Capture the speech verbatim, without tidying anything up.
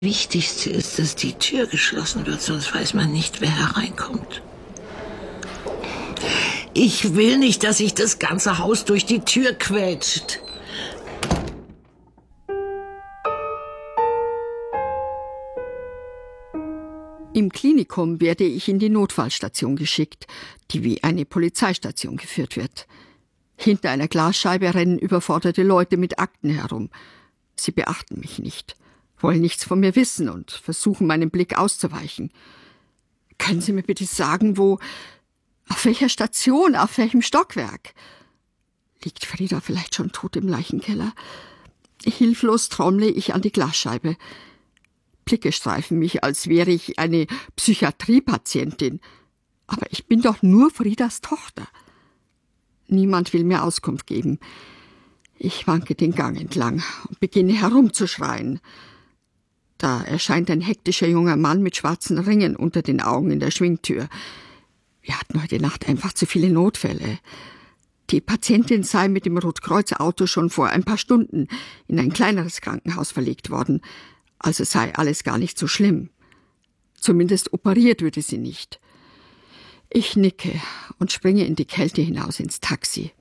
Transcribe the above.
Wichtigste ist, dass die Tür geschlossen wird, sonst weiß man nicht, wer hereinkommt. Ich will nicht, dass sich das ganze Haus durch die Tür quetscht. Im Klinikum werde ich in die Notfallstation geschickt, die wie eine Polizeistation geführt wird. Hinter einer Glasscheibe rennen überforderte Leute mit Akten herum. Sie beachten mich nicht, wollen nichts von mir wissen und versuchen, meinem Blick auszuweichen. Können Sie mir bitte sagen, wo, auf welcher Station, auf welchem Stockwerk? Liegt Frieda vielleicht schon tot im Leichenkeller? Hilflos trommle ich an die Glasscheibe. Blicke streifen mich, als wäre ich eine Psychiatriepatientin. Aber ich bin doch nur Friedas Tochter. Niemand will mir Auskunft geben. Ich wanke den Gang entlang und beginne herumzuschreien. Da erscheint ein hektischer junger Mann mit schwarzen Ringen unter den Augen in der Schwingtür. Wir hatten heute Nacht einfach zu viele Notfälle. Die Patientin sei mit dem Rotkreuz-Auto schon vor ein paar Stunden in ein kleineres Krankenhaus verlegt worden. Also sei alles gar nicht so schlimm. Zumindest operiert würde sie nicht. Ich nicke und springe in die Kälte hinaus ins Taxi.